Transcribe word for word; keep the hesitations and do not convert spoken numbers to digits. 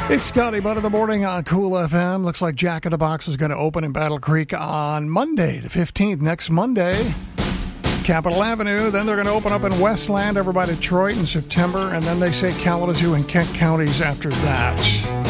It's Scotty Butt in the morning on Cool F M. Looks like Jack in the Box is going to open in Battle Creek on Monday, the fifteenth, next Monday. Capitol Avenue. Then they're going to open up in Westland over by Detroit in September. And then they say Kalamazoo and Kent counties after that.